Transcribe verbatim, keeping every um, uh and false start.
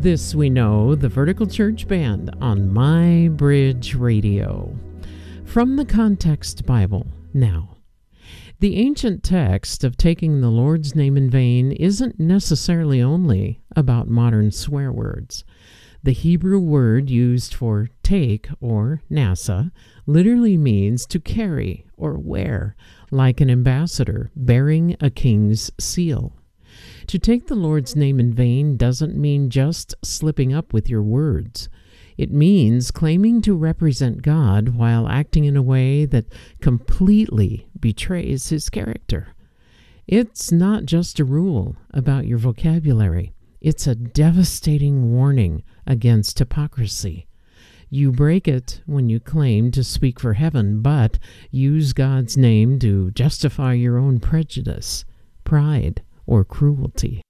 This we know, the Vertical Church Band on My Bridge Radio. From the Context Bible now. The ancient text of taking the Lord's name in vain isn't necessarily only about modern swear words. The Hebrew word used for take, or nasa, literally means to carry or wear, like an ambassador bearing a king's seal. To take the Lord's name in vain doesn't mean just slipping up with your words. It means claiming to represent God while acting in a way that completely betrays His character. It's not just a rule about your vocabulary. It's a devastating warning against hypocrisy. You break it when you claim to speak for heaven, but use God's name to justify your own prejudice, pride, or cruelty.